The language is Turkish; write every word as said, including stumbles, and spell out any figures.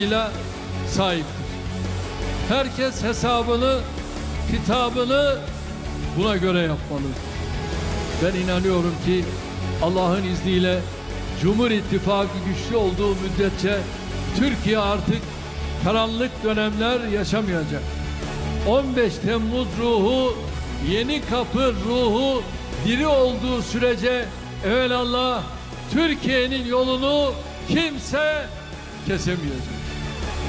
ile sahiptir. Herkes hesabını, kitabını buna göre yapmalı. Ben inanıyorum ki Allah'ın izniyle Cumhur İttifakı güçlü olduğu müddetçe Türkiye artık karanlık dönemler yaşamayacak. on beş Temmuz ruhu, Yeni Kapı ruhu diri olduğu sürece evelallah Türkiye'nin yolunu kimse kesemeyecek.